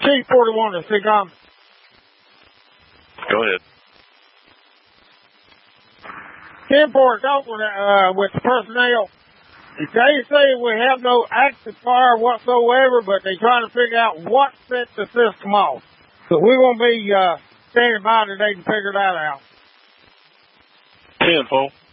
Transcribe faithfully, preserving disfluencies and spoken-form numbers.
Chief forty-one to see comments. Go ahead. ten four, talk with, uh, with the personnel. They say we have no active fire whatsoever, but they're trying to figure out what set the system off. So we're going to be uh, standing by today to figure that out. ten four.